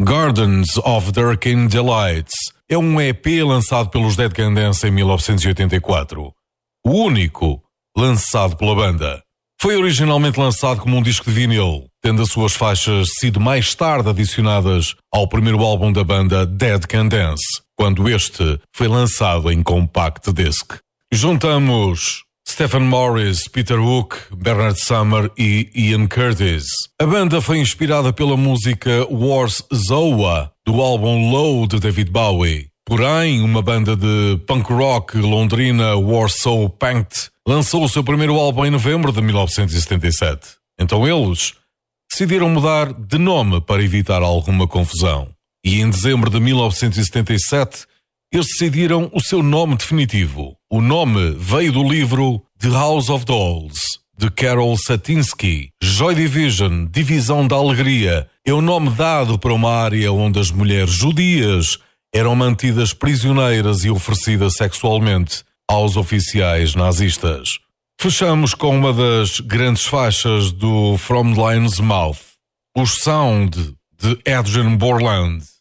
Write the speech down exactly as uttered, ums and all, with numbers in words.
Gardens of Hurricane Delights é um E P lançado pelos Dead Can Dance em mil novecentos e oitenta e quatro. O único lançado pela banda. Foi originalmente lançado como um disco de vinil, tendo as suas faixas sido mais tarde adicionadas ao primeiro álbum da banda Dead Can Dance, quando este foi lançado em compact disc. Juntamos Stephen Morris, Peter Hook, Bernard Sumner e Ian Curtis. A banda foi inspirada pela música Wars Zoa, do álbum Low de David Bowie. Porém, uma banda de punk rock londrina, Warsaw Punked, lançou o seu primeiro álbum em novembro de mil novecentos e setenta e sete. Então eles decidiram mudar de nome para evitar alguma confusão. E em dezembro de mil novecentos e setenta e sete, eles decidiram o seu nome definitivo. O nome veio do livro The House of Dolls, de Carol Satinsky. Joy Division, Divisão da Alegria, é o nome dado para uma área onde as mulheres judias eram mantidas prisioneiras e oferecidas sexualmente aos oficiais nazistas. Fechamos com uma das grandes faixas do From Lion's Mouth, o Sound de Adrian Borland.